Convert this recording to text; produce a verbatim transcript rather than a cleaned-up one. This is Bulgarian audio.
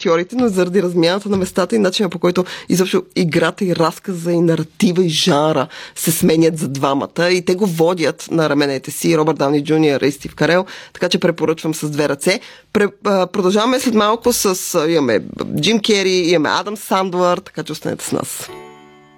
актьорите, но заради размяната на местата и начина, по който изобщо играта и разказа и наратива и жанра се сменят за двамата и те го водят на раменете си, Робърт Дауни Джуниор и Стив Карел, така че препоръчвам с две ръце. Продължаваме след малко с имаме Джим Кери, имаме Адам Сандлър, така че останете с нас.